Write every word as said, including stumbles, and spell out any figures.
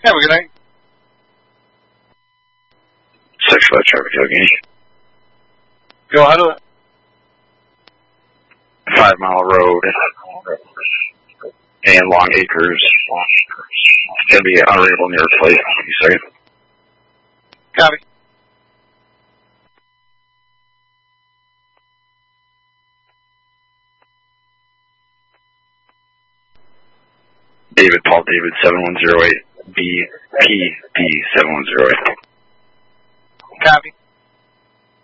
Have a good night. six five traffic again. Go ahead. Five Mile Road and Long Acres. It's going to be unreadable near a place. You say? Copy. David, Paul David, seven one zero eight, B P D seven one zero eight. Copy.